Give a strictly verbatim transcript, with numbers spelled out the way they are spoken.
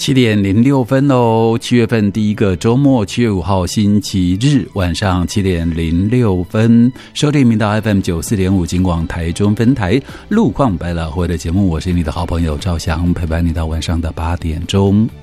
七点零六分哦，七月份第一个周末，七月五号星期日晚上七点零六分，收听明道 F M 九四点五警广台中分台路况百老汇的节目，我是你的好朋友赵翔，陪伴你到晚上的八点钟。